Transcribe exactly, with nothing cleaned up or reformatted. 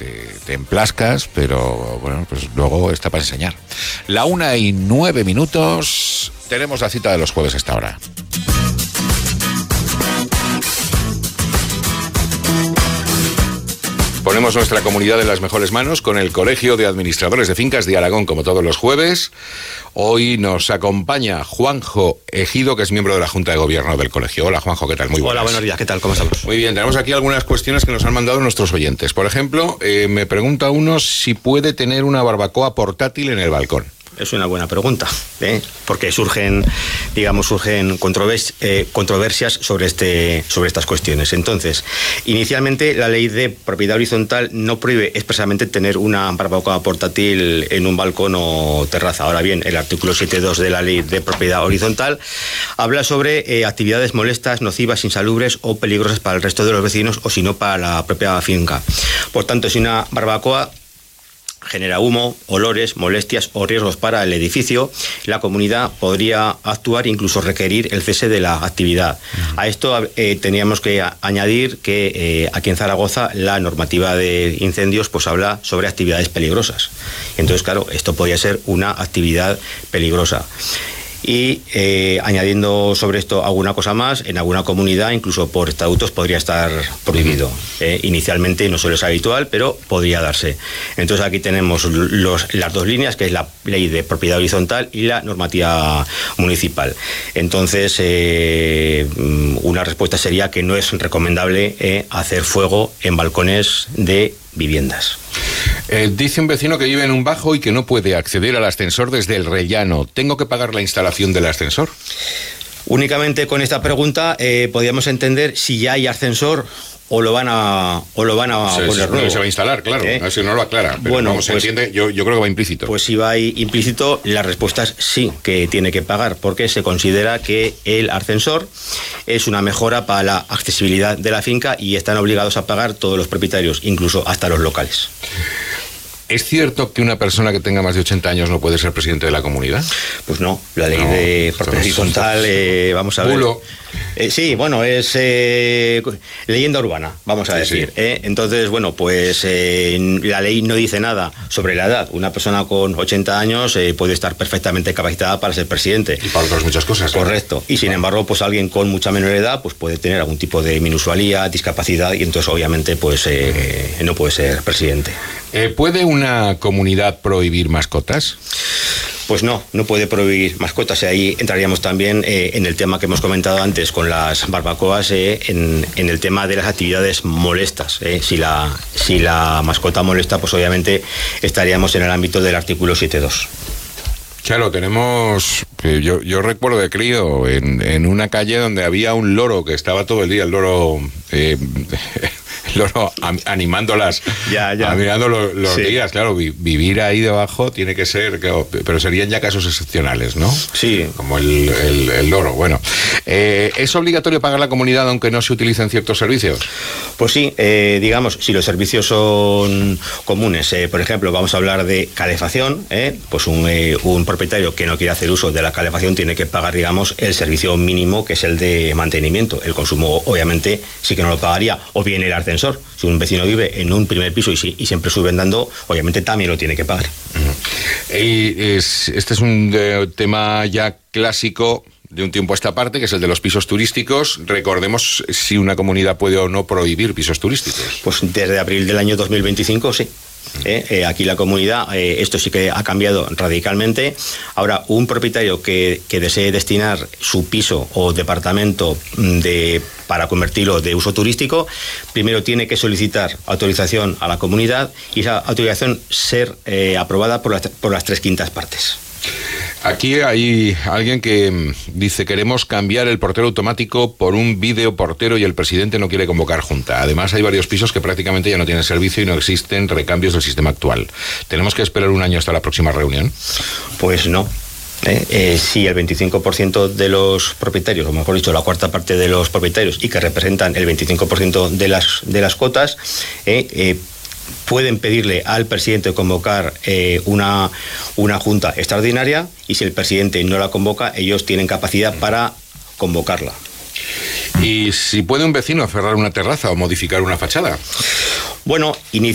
te, te emplascas, pero bueno, pues luego está para enseñar. La una y nueve minutos, tenemos la cita de los jueves a esta hora. Ponemos nuestra comunidad en las mejores manos con el Colegio de Administradores de Fincas de Aragón, como todos los jueves. Hoy nos acompaña Juanjo Ejido, que es miembro de la Junta de Gobierno del colegio. Hola, Juanjo, ¿qué tal? Muy buenas. Hola, buenos días, ¿qué tal? ¿Cómo estamos? Muy bien, tenemos aquí algunas cuestiones que nos han mandado nuestros oyentes. Por ejemplo, eh, me pregunta uno si puede tener una barbacoa portátil en el balcón. Es una buena pregunta, ¿eh? Porque surgen, digamos, surgen controvers- eh, controversias sobre este, sobre estas cuestiones. Entonces, inicialmente la ley de propiedad horizontal no prohíbe expresamente tener una barbacoa portátil en un balcón o terraza. Ahora bien, el artículo siete punto dos de la ley de propiedad horizontal habla sobre eh, actividades molestas, nocivas, insalubres o peligrosas para el resto de los vecinos o si no para la propia finca. Por tanto, si una barbacoa genera humo, olores, molestias o riesgos para el edificio, la comunidad podría actuar e incluso requerir el cese de la actividad. Uh-huh. A esto eh, teníamos que a- añadir que eh, aquí en Zaragoza la normativa de incendios pues habla sobre actividades peligrosas. Entonces, claro, esto podría ser una actividad peligrosa. Y eh, añadiendo sobre esto alguna cosa más, en alguna comunidad, incluso por estatutos, podría estar prohibido. Eh, inicialmente no suele ser habitual, pero podría darse. Entonces aquí tenemos los, las dos líneas, que es la ley de propiedad horizontal y la normativa municipal. Entonces, eh, una respuesta sería que no es recomendable eh, hacer fuego en balcones de viviendas. Eh, dice un vecino que vive en un bajo y que no puede acceder al ascensor desde el rellano. ¿Tengo que pagar la instalación del ascensor? Únicamente con esta pregunta eh, podríamos entender si ya hay ascensor o lo van a o lo van a se, poner se, nuevo. Se va a instalar, claro. ¿Eh? Así no lo aclara. Pero bueno, como se pues, entiende, yo, yo creo que va implícito. Pues si va ahí implícito, la respuesta es sí, que tiene que pagar, porque se considera que el ascensor es una mejora para la accesibilidad de la finca y están obligados a pagar todos los propietarios, incluso hasta los locales. ¿Es cierto que una persona que tenga más de ochenta años no puede ser presidente de la comunidad? Pues no, la ley no, de propiedad horizontal, eh, vamos a ver. Bulo. Eh, sí, bueno, es eh, leyenda urbana, vamos a sí, decir. Sí. ¿eh? Entonces, bueno, pues eh, la ley no dice nada sobre la edad. Una persona con ochenta años eh, puede estar perfectamente capacitada para ser presidente. Y para otras muchas cosas. Correcto. ¿Eh? Y sin embargo, pues alguien con mucha menor edad pues puede tener algún tipo de minusvalía, discapacidad, y entonces obviamente pues eh, no puede ser presidente. Eh, ¿Puede una comunidad prohibir mascotas? Pues no, no puede prohibir mascotas. Y ahí entraríamos también eh, en el tema que hemos comentado antes con las barbacoas, eh, en, en el tema de las actividades molestas. Eh. Si la, si la mascota molesta, pues obviamente estaríamos en el ámbito del artículo siete punto dos. Claro, tenemos... Yo, yo recuerdo de crío en, en una calle donde había un loro que estaba todo el día, el loro... Eh, el loro animando las... Ya, ya. Mirando los, los sí. días, claro, vi, vivir ahí debajo tiene que ser... Claro, pero serían ya casos excepcionales, ¿no? Sí. Como el, el, el loro. Bueno, eh, ¿es obligatorio pagar la comunidad aunque no se utilicen ciertos servicios? Pues sí, eh, digamos, si los servicios son comunes, eh, por ejemplo, vamos a hablar de calefacción, eh, pues un, eh, un propietario que no quiere hacer uso de la calefacción tiene que pagar, digamos, el servicio mínimo, que es el de mantenimiento. El consumo, obviamente, sí que no lo pagaría. O bien el ascensor. Si un vecino vive en un primer piso y, si, y siempre suben dando, obviamente también lo tiene que pagar. Uh-huh. Y es, este es un de, tema ya clásico de un tiempo a esta parte, que es el de los pisos turísticos. Recordemos si una comunidad puede o no prohibir pisos turísticos. Pues desde abril del año dos mil veinticinco, sí. Eh, eh, aquí la comunidad, eh, esto sí que ha cambiado radicalmente. Ahora, un propietario que, que desee destinar su piso o departamento de, para convertirlo de uso turístico, primero tiene que solicitar autorización a la comunidad y esa autorización ser eh, aprobada por las, por las tres quintas partes. Aquí hay alguien que dice: queremos cambiar el portero automático por un vídeo portero y el presidente no quiere convocar junta. Además hay varios pisos que prácticamente ya no tienen servicio y no existen recambios del sistema actual. ¿Tenemos que esperar un año hasta la próxima reunión? Pues no. Eh, eh, si el veinticinco por ciento de los propietarios, o mejor dicho, la cuarta parte de los propietarios, y que representan el veinticinco por ciento de las, de las cotas, eh, eh, pueden pedirle al presidente convocar eh, una, una junta extraordinaria, y si el presidente no la convoca, ellos tienen capacidad para convocarla. ¿Y si puede un vecino cerrar una terraza o modificar una fachada? Bueno,